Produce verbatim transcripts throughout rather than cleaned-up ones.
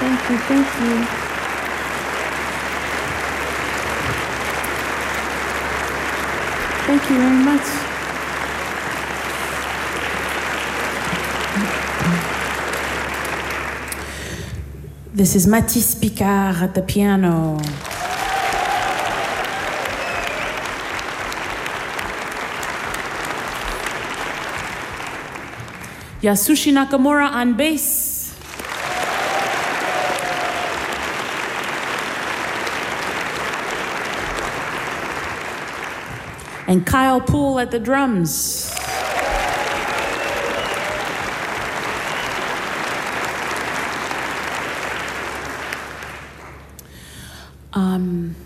Thank you, thank you. Thank you very much. This is Mathis Picard at the piano. Yasushi Nakamura on bass. And Kyle Poole at the drums. Um,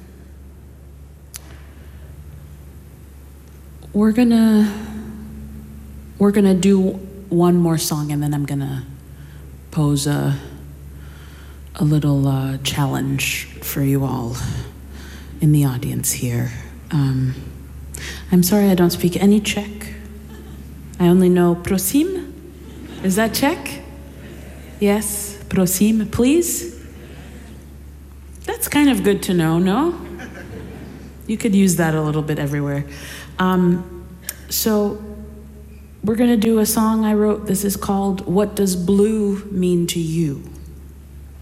we're gonna we're gonna do one more song, and then I'm gonna pose a a little uh, challenge for you all in the audience here. Um, I'm sorry I don't speak any Czech. I only know prosím. Is that Czech? Yes, prosím, please. That's kind of good to know, no? You could use that a little bit everywhere. Um, so we're gonna do a song I wrote. This is called What Does Blue Mean to You?